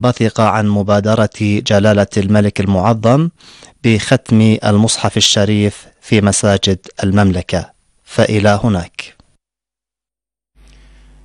بثق عن مبادرة جلالة الملك المعظم بختم المصحف الشريف في مساجد المملكة. فإلى هناك.